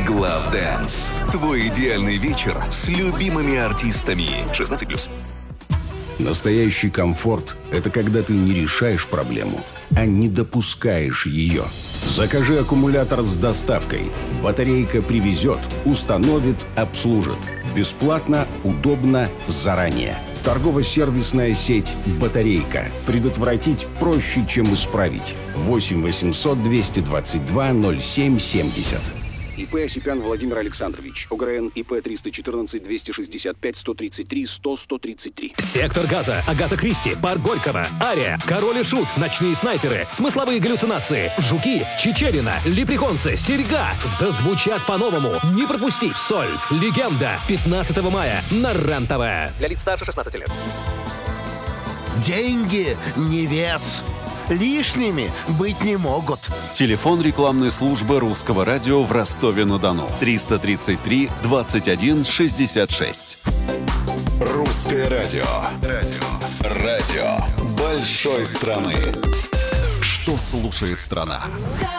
Glove Dance. Твой идеальный вечер с любимыми артистами. 16+. Настоящий комфорт – это когда ты не решаешь проблему, а не допускаешь ее. Закажи аккумулятор с доставкой. Батарейка привезет, установит, обслужит. Бесплатно, удобно, заранее. Торгово-сервисная сеть «Батарейка». Предотвратить проще, чем исправить. 8 800 222 07 70. ИП Осипян Владимир Александрович. ОГРН ИП 314 265 133 100 133. Сектор газа, Агата Кристи, Парк Горького, Ария, Король и Шут, Ночные снайперы, Смысловые галлюцинации, Жуки, Чичерина, Лепреконсы, Серьга зазвучат по-новому. Не пропусти. Соль. Легенда. 15 мая на РЕН-ТВ. Для лиц старше 16 лет. Деньги не вес. Лишними быть не могут. Телефон рекламной службы Русского радио в Ростове-на-Дону. 333 21 66. Русское радио. Радио большой страны. Что слушает страна?